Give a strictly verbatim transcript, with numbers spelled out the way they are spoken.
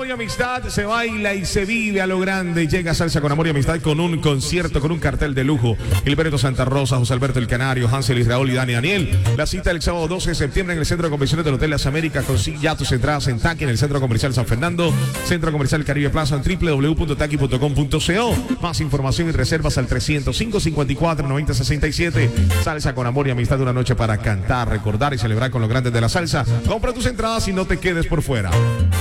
amor y amistad, se baila y se vive a lo grande. Llega Salsa con Amor y Amistad con un concierto, con un cartel de lujo. Gilberto Santa Rosa, José Alberto El Canario, Hansel y Raúl y Dani Daniel. La cita el sábado doce de septiembre en el Centro de Convenciones del Hotel Las Américas. Consigue ya tus entradas en Taqui, en el Centro Comercial San Fernando, Centro Comercial Caribe Plaza, en doble u doble u doble u punto taqui punto com punto co. Más información y reservas al trescientos cinco, cincuenta y cuatro, noventa, sesenta y siete. Salsa con Amor y Amistad, una noche para cantar, recordar y celebrar con los grandes de la salsa. Compra tus entradas y no te quedes por fuera.